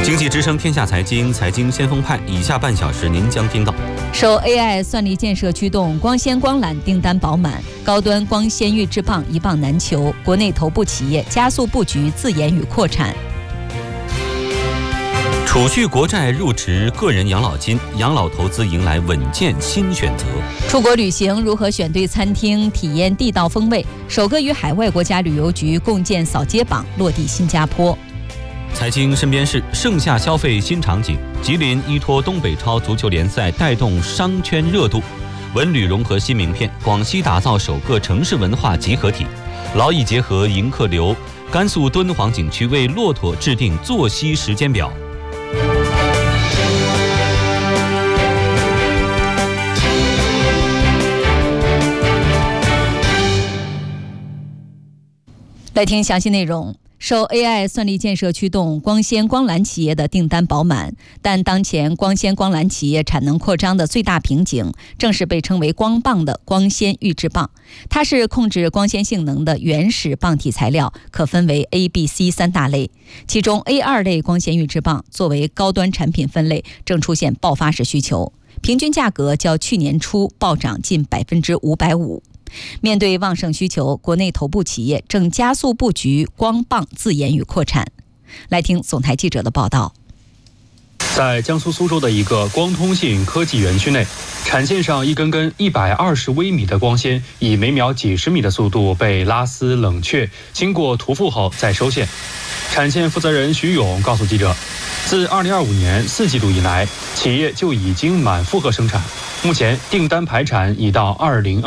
经济之声天下财经，财经先锋派，以下半小时您将听到： 受 AI 算力建设驱动，光纤光缆订单饱满，高端光纤预制棒一棒难求，国内头部企业加速布局自研与扩产。 储蓄国债入池个人养老金，养老投资迎来稳健新选择。 出国旅行如何选对餐厅，体验地道风味？首个与海外国家旅游局共建扫街榜落地新加坡。 财经身边事，盛夏消费新场景，吉林依托东北超足球联赛带动商圈热度，文旅融合新名片，广西打造首个城市文化集合体，劳逸结合迎客流，甘肃敦煌景区为骆驼制定作息时间表。 来听详细内容。受 AI 算力建设驱动，光纤光缆企业的订单饱满，但当前光纤光缆企业产能扩张的最大瓶颈，正是被称为光棒的光纤预制棒。它是控制光纤性能的原始棒体材料，可分为 A、B、C 三大类。其中 A2 类光纤预制棒作为高端产品分类，正出现爆发式需求，平均价格较去年初暴涨近550%。面对旺盛需求，国内头部企业正加速布局光棒自研与扩产。来听总台记者的报道。 在江苏苏州的一个光通信科技园区内，产线上一根根120微米的光纤以每秒几十米的速度被拉丝冷却，经过涂覆后再收线。产线负责人徐勇告诉记者，自2025年4季度以来，企业就已经满负荷生产，目前订单排产已到2022